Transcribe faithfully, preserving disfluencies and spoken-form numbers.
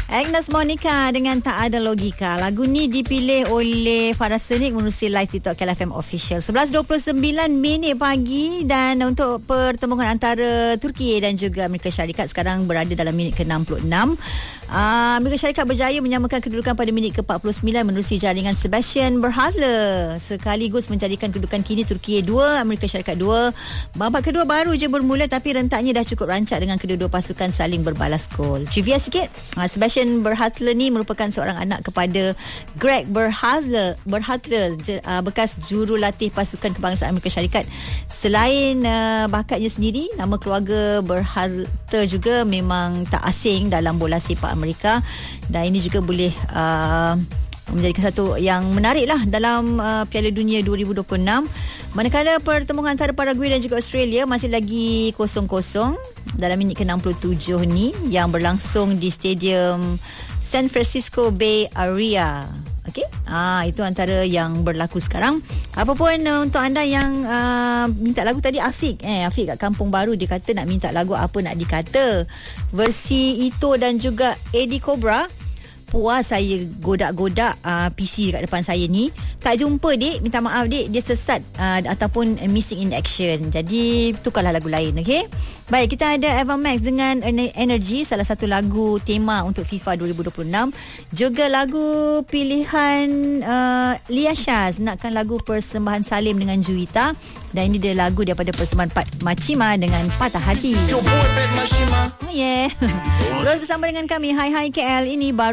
Agnes Monica dengan Tak Ada Logika. Lagu ni dipilih oleh Farah Senik menerusi live TikTok K L F M Official. sebelas dua puluh sembilan minit pagi, dan untuk pertemuan antara Turki dan juga Amerika Syarikat sekarang berada dalam minit ke enam puluh enam. Uh, Amerika Syarikat berjaya menyamakan kedudukan pada minit ke empat puluh sembilan menerusi jaringan Sebastian Berhalter, sekaligus menjadikan kedudukan kini Turki dua, Amerika Syarikat dua. Babak kedua baru je bermula tapi rentaknya dah cukup rancak dengan kedua-dua pasukan saling berbalas gol. Trivia sikit, uh, Sebastian Berhalter ni merupakan seorang anak kepada Greg Berhalter, Berhalter uh, bekas jurulatih pasukan kebangsaan Amerika Syarikat. Selain uh, bakatnya sendiri, nama keluarga Berhalter juga memang tak asing dalam bola sepak Amerika, dan ini juga boleh uh, menjadikan satu yang menarik lah dalam uh, Piala Dunia dua ribu dua puluh enam. Manakala pertemuan antara Paraguay dan juga Australia masih lagi kosong-kosong dalam minit ke enam puluh tujuh ni, yang berlangsung di Stadium San Francisco Bay Area. Okey, ah itu antara yang berlaku sekarang. Apapun uh, untuk anda yang uh, minta lagu tadi, Afiq eh Afiq kat Kampung Baru, dia kata nak minta lagu apa nak dikata. Versi Ito dan juga Eddie Cobra. Puas saya godak-godak uh, P C kat depan saya ni, tak jumpa dik, minta maaf dik, dia sesat uh, ataupun uh, missing in action. Jadi tukarlah lagu lain, okey. Baik, kita ada Eva Max dengan Energy, salah satu lagu tema untuk FIFA dua ribu dua puluh enam. Juga lagu pilihan uh, Lia Shaz, nakkan lagu persembahan Salim dengan Juwita. Dan ini dia lagu daripada persembahan Pat Machima dengan Patah Hati. Oh yeah. Terus bersama dengan kami Hai Hai K L, ini baru